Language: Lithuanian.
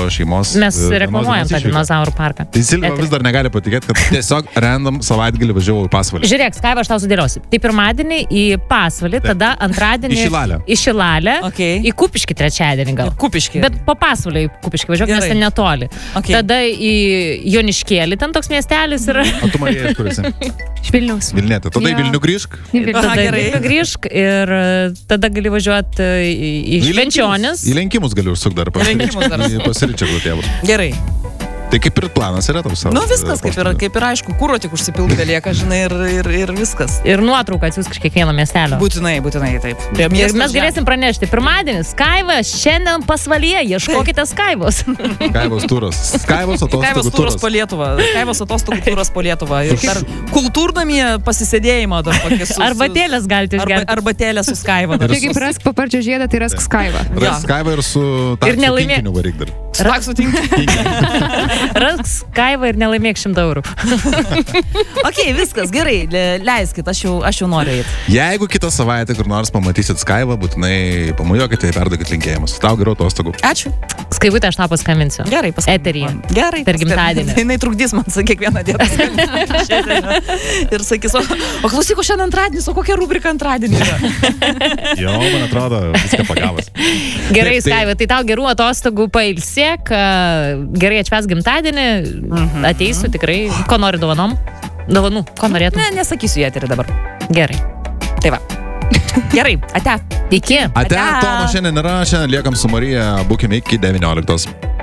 šeimos. Mes reklamuojam tą dinozaurų parką. Tai Silvija vis dar negali patikėti, kad tiesiog random savaitgalį važiavau į Pasvalį. Žiūrėk, Skaiva, aš tau sudėliosiu. Tai pirmadienį į Pasvalį, tada antradienį į Šilalę, į Kupiškį trečiadienį gal. Kupiškį. Bet po Pasvalį į Kupiškį važiuok, nes ten netoli. Tada į Joniškėlį, ten toks miestelis yra. O tu Marija, iš kur esi? Iš Vilniaus. Tada į Vilnių grįžk. Tada į Vilnių grįžk ir tada gali važiuoti į Švenčionis. Į lenkimus gali užsuk dar pasiričiarų tėvus. Gerai. Tai kaip ir planas yra tau savo. Nu viskas, kaip ir aišku, kūro tik užsipildyti lieka, žinai, ir viskas. Ir nuotrauką atsiųsk iš kiekvieno miestelio. Būtinai, taip. Ir mes galėsim pranešti. Pirmadienį Skaiva šiandien Pasvalyje, ieškokite Skaivos. Skaivos turas. Skaivos atostogų turas po Lietuvą. Skaivos atostogų turas po Lietuvą. Ir dar kultūrnamie pasisėdėjimą dar pakis. Arbatėlės galite išgerti. Arbatėlės su Skaiva. Tai kaip rask paparčio žiedą, tai rask Skaivą. Rask Skaivą ir su taksų varyk dar. Taksų Rask Skaivą ir nelaimėk 100 eurų. Ok, viskas, gerai, leiskit, aš jau noriu eiti. Jeigu kitą savaitę kur nors pamatysit Skaivą, būtinai pamojuokite ir perduokit linkėjimus. Tau gerų atostogų. Ačiū. Skaivutė, aš tau paskambinsiu. Gerai, Eteryje. Gerai. Per gimtadienį. Jinai trukdys man kiekvieną dieną. Ir sakys, o klausyk, šiandien antradienis, o kokia rubrika antradienį yra? Jo, man atrodo, viską pagavas. Gerai, Skaiva, tai tau gerų atostogų, pailsėk, gerai atšvęs gimtadienį, ateisiu tikrai. Ko nori dovanom? Dovanų, ko norėtum? Ne, nesakysiu į eterį dabar. Gerai. Tai va. Gerai, ate. Iki. Ate, Tomo šiandien yra, šiandien liekam su Marija, būkime iki 19.